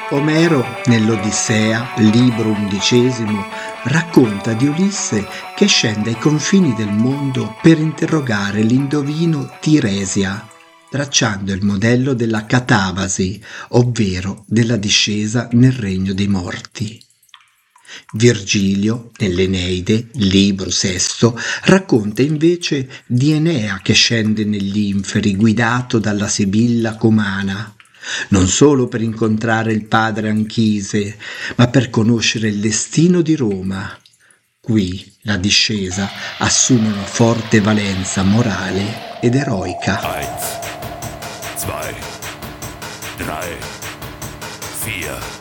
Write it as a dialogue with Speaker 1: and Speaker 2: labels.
Speaker 1: Omero, nell'Odissea, libro 11, racconta di Ulisse che scende ai confini del mondo per interrogare l'indovino Tiresia, tracciando il modello della catavasi, ovvero della discesa nel regno dei morti. Virgilio, nell'Eneide, libro 6, racconta invece di Enea che scende negli inferi guidato dalla Sibilla Comana, non solo per incontrare il padre Anchise, ma per conoscere il destino di Roma. Qui la discesa assume una forte valenza morale ed eroica.
Speaker 2: 1, 2, 3, 4